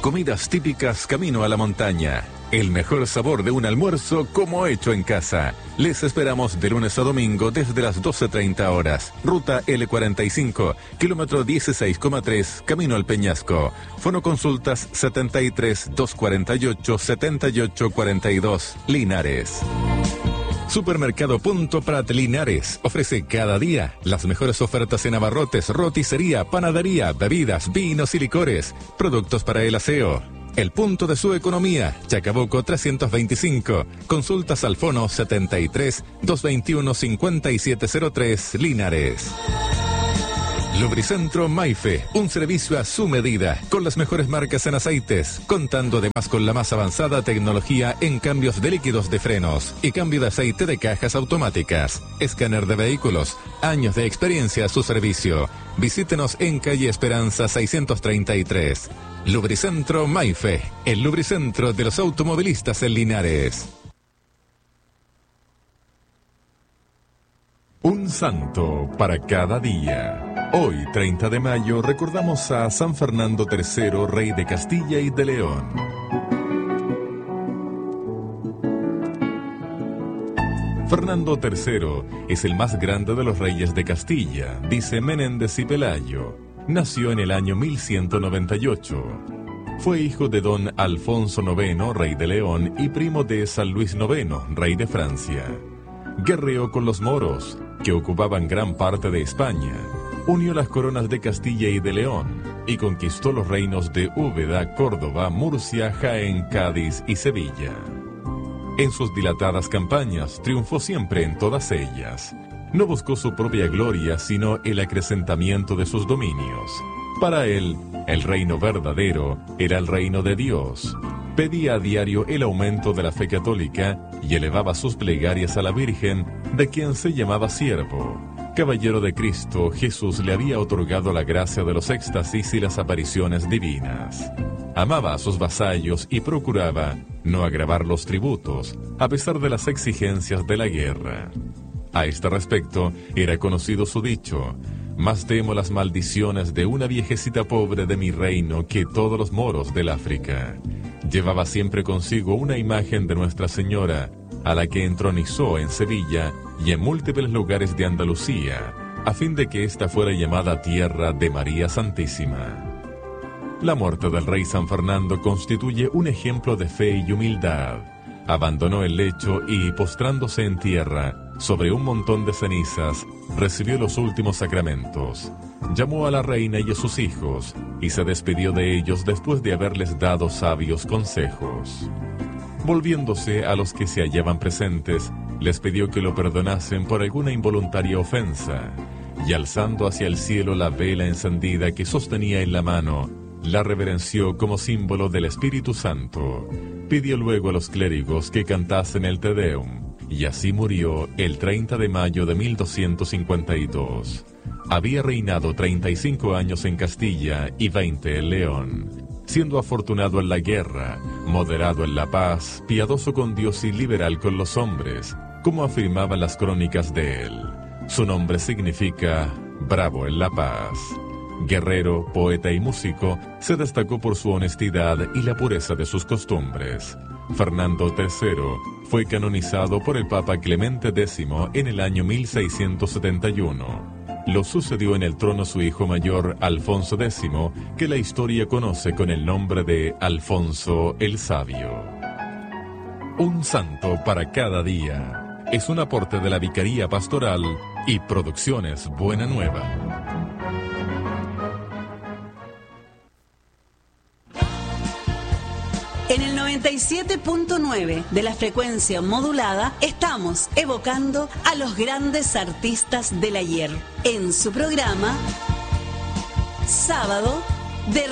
Comidas típicas camino a la montaña. El mejor sabor de un almuerzo como hecho en casa. Les esperamos de lunes a domingo desde las 12:30 horas. Ruta L45, kilómetro 16,3, camino al Peñasco. Fonoconsultas 73 248 7842, Linares. Supermercado Punto Prat Linares ofrece cada día las mejores ofertas en abarrotes, roticería, panadería, bebidas, vinos y licores, productos para el aseo. El punto de su economía, Chacabuco 325, consultas al fono 73 221 5703, Linares. Lubricentro Maife, un servicio a su medida, con las mejores marcas en aceites, contando además con la más avanzada tecnología en cambios de líquidos de frenos y cambio de aceite de cajas automáticas, escáner de vehículos, años de experiencia a su servicio. Visítenos en calle Esperanza 633. Lubricentro Maife, el lubricentro de los automovilistas en Linares. Un santo para cada día. Hoy, 30 de mayo, recordamos a San Fernando III, rey de Castilla y de León. Fernando III es el más grande de los reyes de Castilla, dice Menéndez y Pelayo. Nació en el año 1198. Fue hijo de don Alfonso IX, rey de León, y primo de San Luis IX, rey de Francia. Guerreó con los moros, que ocupaban gran parte de España. Unió las coronas de Castilla y de León y conquistó los reinos de Úbeda, Córdoba, Murcia, Jaén, Cádiz y Sevilla. En sus dilatadas campañas triunfó siempre en todas ellas. No buscó su propia gloria, sino el acrecentamiento de sus dominios. Para él, el reino verdadero era el reino de Dios. Pedía a diario el aumento de la fe católica y elevaba sus plegarias a la Virgen, de quien se llamaba siervo. Caballero de Cristo, Jesús le había otorgado la gracia de los éxtasis y las apariciones divinas. Amaba a sus vasallos y procuraba no agravar los tributos, a pesar de las exigencias de la guerra. A este respecto, era conocido su dicho: más temo las maldiciones de una viejecita pobre de mi reino que todos los moros del África. Llevaba siempre consigo una imagen de Nuestra Señora, a la que entronizó en Sevilla y en múltiples lugares de Andalucía, a fin de que ésta fuera llamada Tierra de María Santísima. La muerte del rey San Fernando constituye un ejemplo de fe y humildad. Abandonó el lecho y, postrándose en tierra, sobre un montón de cenizas, recibió los últimos sacramentos. Llamó a la reina y a sus hijos, y se despidió de ellos después de haberles dado sabios consejos. Volviéndose a los que se hallaban presentes, les pidió que lo perdonasen por alguna involuntaria ofensa, y alzando hacia el cielo la vela encendida que sostenía en la mano, la reverenció como símbolo del Espíritu Santo. Pidió luego a los clérigos que cantasen el Te Deum, y así murió el 30 de mayo de 1252. Había reinado 35 años en Castilla y 20 en León, siendo afortunado en la guerra, moderado en la paz, piadoso con Dios y liberal con los hombres, como afirmaban las crónicas de él. Su nombre significa bravo en la paz. Guerrero, poeta y músico, se destacó por su honestidad y la pureza de sus costumbres. Fernando III fue canonizado por el Papa Clemente X en el año 1671. Lo sucedió en el trono su hijo mayor, Alfonso X, que la historia conoce con el nombre de Alfonso el Sabio. Un santo para cada día. Es un aporte de la Vicaría Pastoral y Producciones Buena Nueva. En el 97.9 de la frecuencia modulada estamos evocando a los grandes artistas del ayer en su programa Sábado de